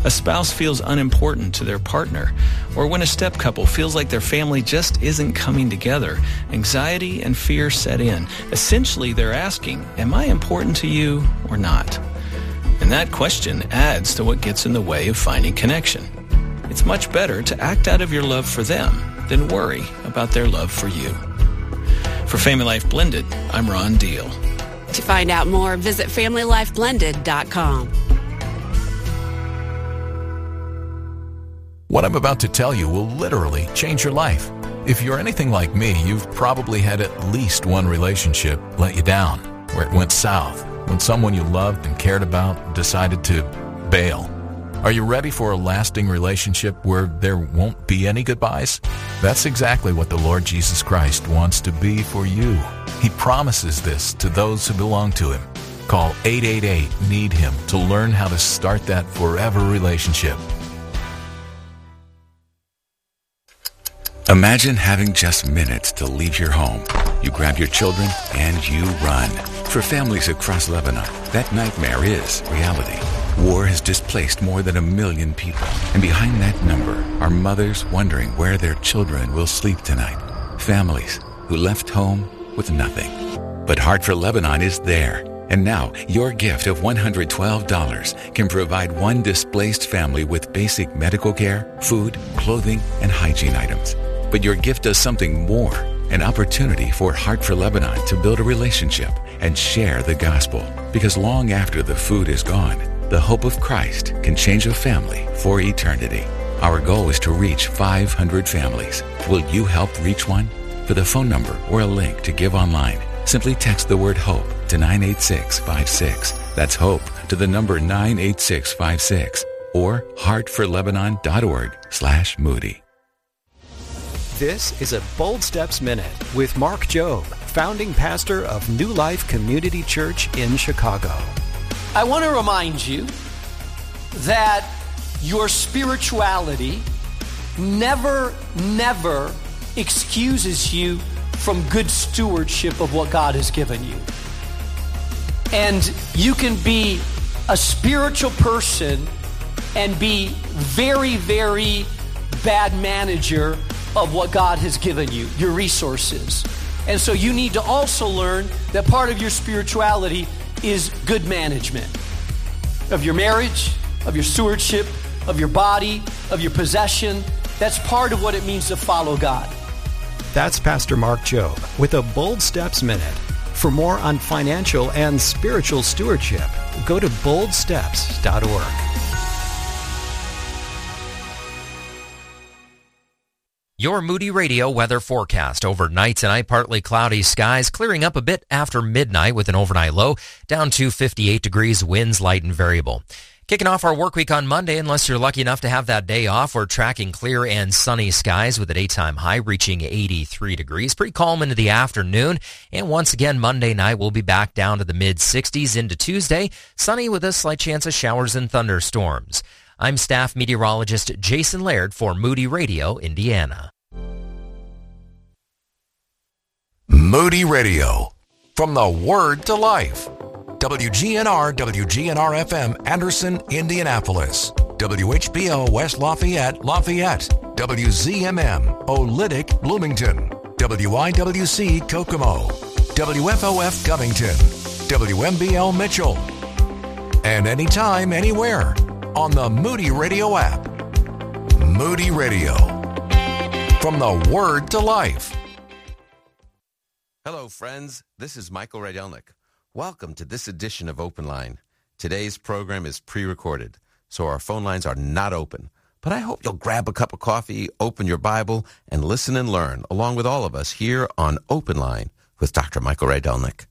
a spouse feels unimportant to their partner, or when a step couple feels like their family just isn't coming together, anxiety and fear set in. Essentially, they're asking, am I important to you or not? And that question adds to what gets in the way of finding connection. It's much better to act out of your love for them than worry about their love for you. For Family Life Blended, I'm Ron Deal. To find out more, visit FamilyLifeBlended.com. What I'm about to tell you will literally change your life. If you're anything like me, you've probably had at least one relationship let you down, where it went south, when someone you loved and cared about decided to bail. Are you ready for a lasting relationship where there won't be any goodbyes? That's exactly what the Lord Jesus Christ wants to be for you. He promises this to those who belong to Him. Call 888-NEED-HIM to learn how to start that forever relationship. Imagine having just minutes to leave your home. You grab your children and you run. For families across Lebanon, that nightmare is reality. War has displaced more than 1 million people, and behind that number are mothers wondering where their children will sleep tonight. Families who left home with nothing. But Heart for Lebanon is there. And now, your gift of $112 can provide one displaced family with basic medical care, food, clothing, and hygiene items. But your gift does something more, an opportunity for Heart for Lebanon to build a relationship and share the gospel. Because long after the food is gone, the hope of Christ can change a family for eternity. Our goal is to reach 500 families. Will you help reach one? For the phone number or a link to give online, simply text the word HOPE to 98656. That's HOPE to the number 98656 or heartforlebanon.org/Moody. This is a Bold Steps Minute with Mark Jobe, founding pastor of New Life Community Church in Chicago. I want to remind you that your spirituality never excuses you from good stewardship of what God has given you. And you can be a spiritual person and be very, very bad manager of what God has given you, your resources. And so you need to also learn that part of your spirituality is good management of your marriage, of your stewardship, of your body, of your possession. That's part of what it means to follow God. That's Pastor Mark Jobe with a Bold Steps Minute. For more on financial and spiritual stewardship, go to boldsteps.org. Your Moody Radio weather forecast. Overnight tonight, partly cloudy skies, clearing up a bit after midnight with an overnight low, down to 58 degrees, winds light and variable. Kicking off our work week on Monday, unless you're lucky enough to have that day off, we're tracking clear and sunny skies with a daytime high reaching 83 degrees. Pretty calm into the afternoon. And once again, Monday night, we'll be back down to the mid-60s into Tuesday, sunny with a slight chance of showers and thunderstorms. I'm staff meteorologist Jason Laird for Moody Radio, Indiana. Moody Radio, from the Word to Life. WGNR, WGNR-FM, Anderson, Indianapolis. WHBO, West Lafayette, WZMM, Olytic, Bloomington. WIWC, Kokomo. WFOF, Covington. WMBL, Mitchell. And anytime, anywhere, on the Moody Radio app. Moody Radio, from the Word to Life. Hello, friends. This is Michael Rydelnik. Welcome to this edition of Open Line. Today's program is pre-recorded, so our phone lines are not open. But I hope you'll grab a cup of coffee, open your Bible, and listen and learn, along with all of us here on Open Line with Dr. Michael Rydelnik.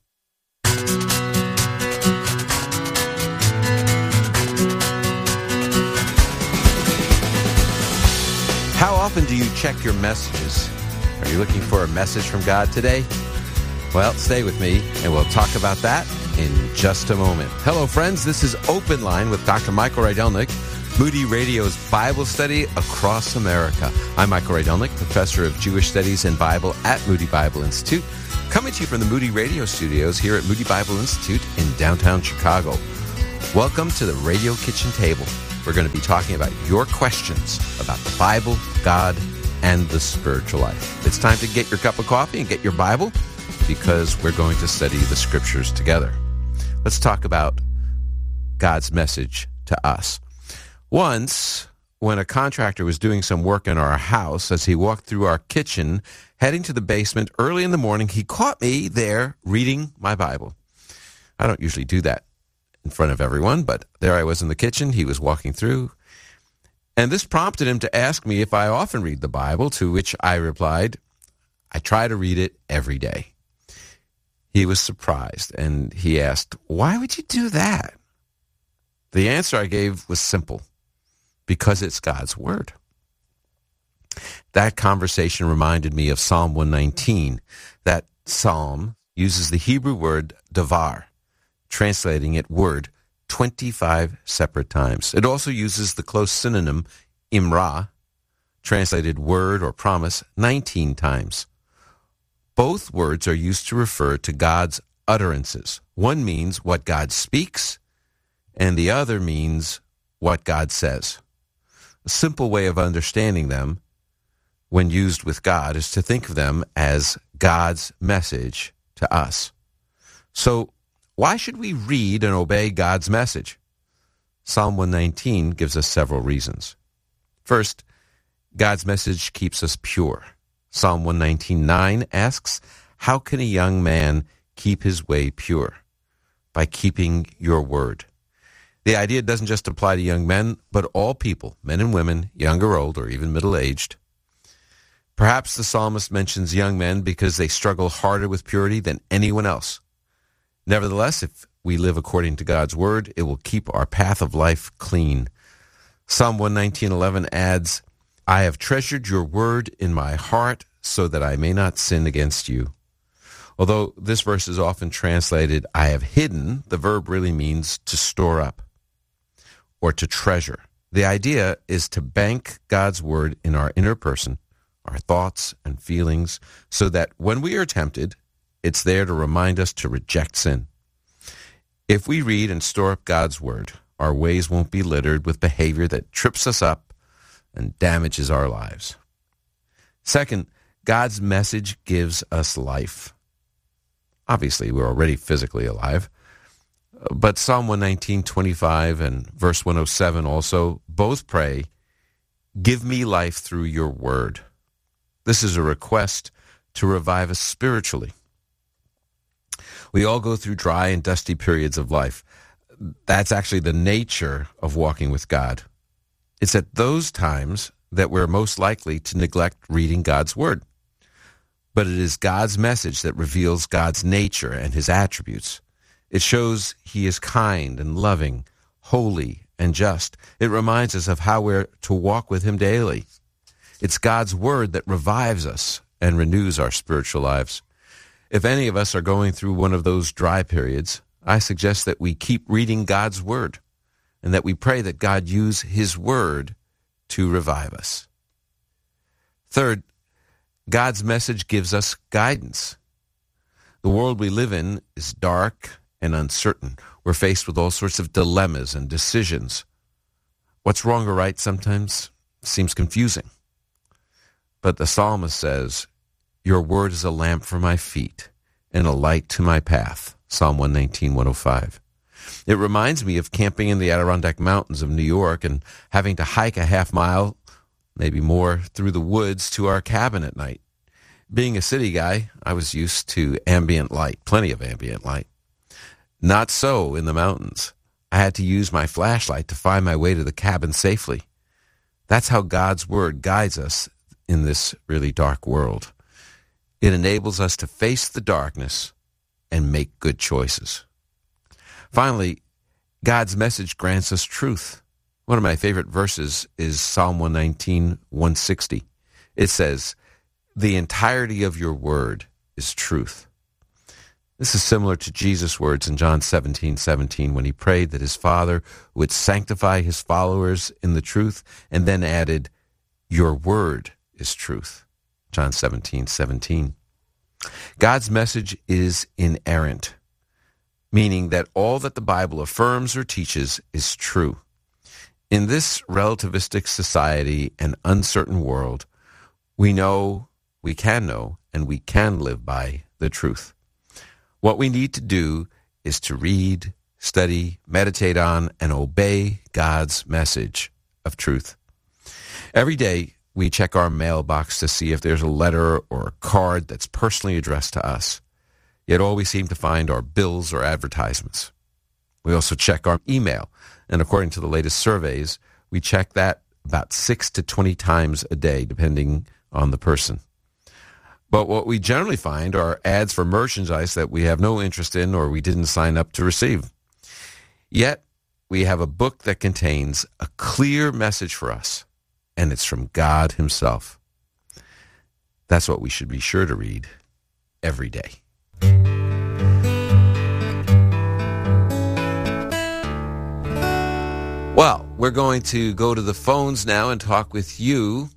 How often do you check your messages? Are you looking for a message from God today? Well, stay with me, and we'll talk about that in just a moment. Hello, friends. This is Open Line with Dr. Michael Rydelnik, Moody Radio's Bible study across America. I'm Michael Rydelnik, professor of Jewish Studies and Bible at Moody Bible Institute, coming to you from the Moody Radio studios here at Moody Bible Institute in downtown Chicago. Welcome to the Radio Kitchen Table. we're going to be talking about your questions about the Bible, God, and the spiritual life. It's time to get your cup of coffee and get your Bible, because we're going to study the Scriptures together. Let's talk about God's message to us. Once, when a contractor was doing some work in our house, as he walked through our kitchen, heading to the basement early in the morning, he caught me there reading my Bible. I don't usually do that in front of everyone, but there I was in the kitchen. He was walking through, and this prompted him to ask me if I often read the Bible, to which I replied, I try to read it every day. He was surprised, and he asked, why would you do that? The answer I gave was simple: because it's God's Word. That conversation reminded me of Psalm 119. That psalm uses the Hebrew word davar, translating it word 25 separate times. It also uses the close synonym imra, translated word or promise, 19 times. Both words are used to refer to God's utterances. One means what God speaks, and the other means what God says. A simple way of understanding them when used with God is to think of them as God's message to us. So, why should we read and obey God's message? Psalm 119 gives us several reasons. First, God's message keeps us pure. Psalm 119:9 asks, how can a young man keep his way pure? By keeping your word. The idea doesn't just apply to young men, but all people, men and women, young or old, or even middle-aged. Perhaps the psalmist mentions young men because they struggle harder with purity than anyone else. Nevertheless, if we live according to God's word, it will keep our path of life clean. Psalm 119:11 adds, I have treasured your word in my heart so that I may not sin against you. Although this verse is often translated, I have hidden, the verb really means to store up or to treasure. The idea is to bank God's word in our inner person, our thoughts and feelings, so that when we are tempted, it's there to remind us to reject sin. If we read and store up God's word, our ways won't be littered with behavior that trips us up and damages our lives. Second, God's message gives us life. Obviously, we're already physically alive, but Psalm 119:25 and verse 107 also both pray, give me life through your word. This is a request to revive us spiritually. We all go through dry and dusty periods of life. That's actually the nature of walking with God. It's at those times that we're most likely to neglect reading God's word. But it is God's message that reveals God's nature and his attributes. It shows he is kind and loving, holy and just. It reminds us of how we're to walk with him daily. It's God's word that revives us and renews our spiritual lives. If any of us are going through one of those dry periods, I suggest that we keep reading God's word and that we pray that God use his word to revive us. Third, God's message gives us guidance. The world we live in is dark and uncertain. We're faced with all sorts of dilemmas and decisions. What's wrong or right sometimes seems confusing. But the psalmist says, your word is a lamp for my feet and a light to my path. Psalm 119:105. It reminds me of camping in the Adirondack Mountains of New York and having to hike a half mile, maybe more, through the woods to our cabin at night. Being a city guy, I was used to ambient light, plenty of ambient light. Not so in the mountains. I had to use my flashlight to find my way to the cabin safely. That's how God's word guides us in this really dark world. It enables us to face the darkness and make good choices. Finally, God's message grants us truth. One of my favorite verses is Psalm 119:160. It says, the entirety of your word is truth. This is similar to Jesus' words in John 17:17 when he prayed that his Father would sanctify his followers in the truth, and then added, your word is truth. John 17:17. God's message is inerrant, meaning that all that the Bible affirms or teaches is true. In this relativistic society and uncertain world, we know, we can know, and we can live by the truth. What we need to do is to read, study, meditate on, and obey God's message of truth. Every day, we check our mailbox to see if there's a letter or a card that's personally addressed to us. Yet all we seem to find are bills or advertisements. We also check our email, and according to the latest surveys, we check that about 6 to 20 times a day, depending on the person. But what we generally find are ads for merchandise that we have no interest in or we didn't sign up to receive. Yet, we have a book that contains a clear message for us, and it's from God himself. That's what we should be sure to read every day. Well, we're going to go to the phones now and talk with you.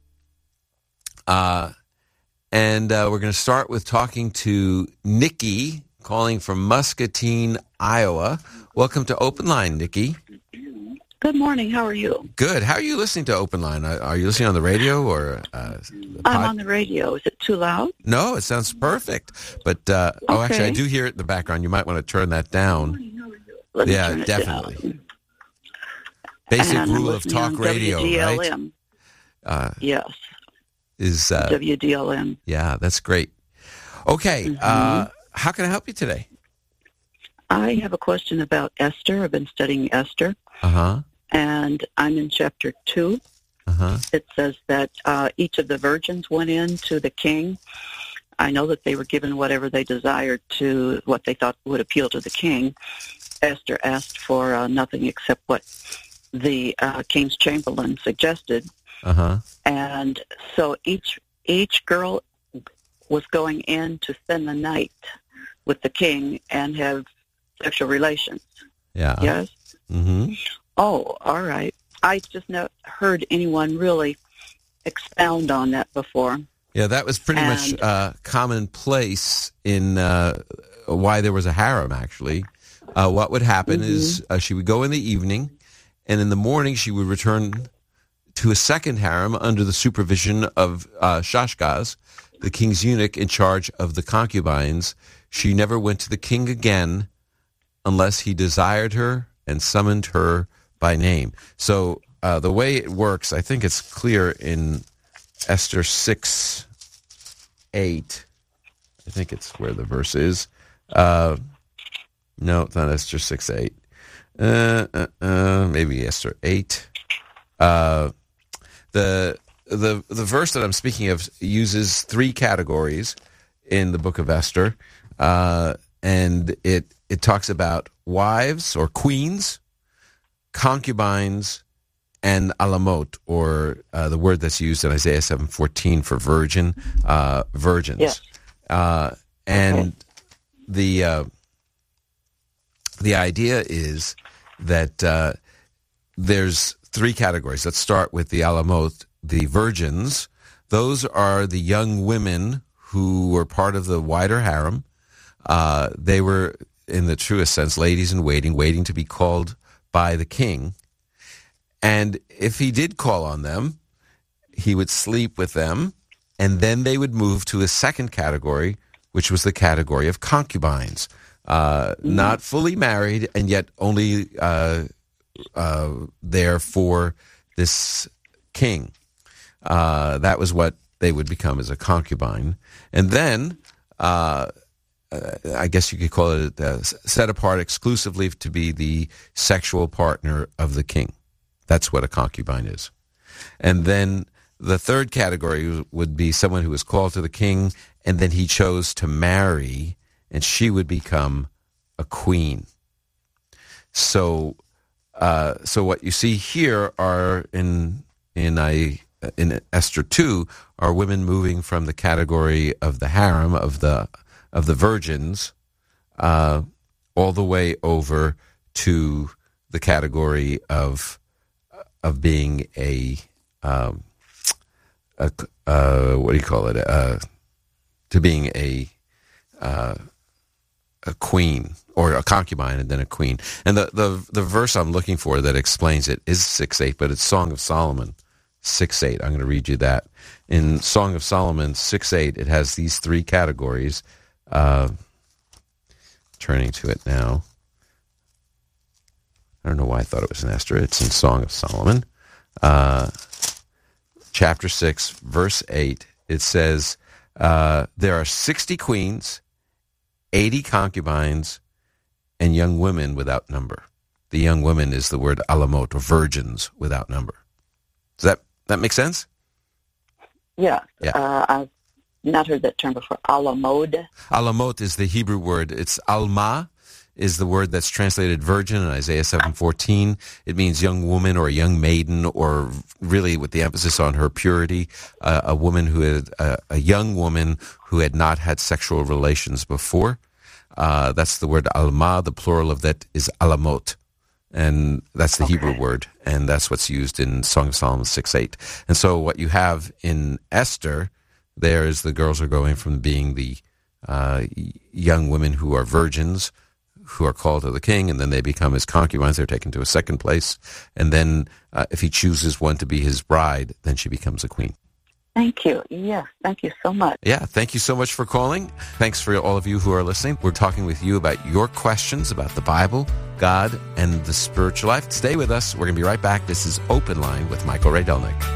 And we're going to start with talking to Nikki, calling from Muscatine, Iowa. Welcome to Open Line, Nikki. Good morning. How are you? Good. How are you listening to Open Line? Are you listening on the radio or? I'm on the radio. Is it too loud? No, it sounds perfect. But actually, I do hear it in the background. You might want to turn that down. Let me yeah, turn it definitely. down. Basic And rule of talk radio, WDLM. right? Yes. Is WDLM. Yeah, that's great. Okay, how can I help you today? I have a question about Esther. I've been studying Esther. And I'm in chapter 2. It says that each of the virgins went in to the king. I know that they were given whatever they desired to what they thought would appeal to the king. Esther asked for nothing except what the king's chamberlain suggested. And so each girl was going in to spend the night with the king and have sexual relations. Yeah. Yes? Oh, all right. I just not heard anyone really expound on that before. Yeah, that was pretty much commonplace in why there was a harem, actually. What would happen is she would go in the evening, and in the morning she would return to a second harem under the supervision of Shashgaz, the king's eunuch in charge of the concubines. She never went to the king again unless he desired her and summoned her by name. So the way it works, I think it's clear in Esther 6:8. I think it's where the verse is. No, it's not Esther 6:8. Maybe Esther 8. The verse that I'm speaking of uses 3 categories in the book of Esther, and it talks about wives or queens, concubines, and alamot, or the word that's used in Isaiah 7:14 for virgins. Yes. And the idea is that there's 3 categories. Let's start with the alamot, the virgins. Those are the young women who were part of the wider harem. They were, in the truest sense, ladies in waiting, waiting to be called by the king. And if he did call on them, he would sleep with them, and then they would move to a second category, which was the category of concubines. Not fully married, and yet only there for this king. That was what they would become as a concubine. And then, I guess you could call it set apart exclusively to be the sexual partner of the king. That's what a concubine is. And then the third category would be someone who was called to the king, and then he chose to marry, and she would become a queen. So what you see here are in Esther 2 are women moving from the category of the harem of the virgins all the way over to the category of being a what do you call it? To being a a queen, or a concubine and then a queen. And the verse I'm looking for that explains it is 6:8, but it's Song of Solomon 6:8. I'm going to read you that. In Song of Solomon 6:8, it has these three categories. Turning to it now. I don't know why I thought it was in Esther. It's in Song of Solomon. Chapter 6, verse 8. It says, there are 60 queens, 80 concubines, and young women without number. The young women is the word alamot, or virgins without number. Does that make sense? Yeah. I've not heard that term before. Alamod. Alamot is the Hebrew word. It's alma is the word that's translated virgin in Isaiah 7:14. It means young woman or a young maiden, or really with the emphasis on her purity, a woman who had a young woman who had not had sexual relations before. That's the word alma. The plural of that is alamot. And that's the Hebrew word, and that's what's used in Song of Solomon 6:8. And so what you have in Esther, there is the girls are going from being the young women who are virgins, who are called to the king, and then they become his concubines. They're taken to a second place. And then if he chooses one to be his bride, then she becomes a queen. Thank you. Yeah, thank you so much. Yeah, thank you so much for calling. Thanks for all of you who are listening. We're talking with you about your questions about the Bible, God, and the spiritual life. Stay with us. We're going to be right back. This is Open Line with Michael Ray Delnick.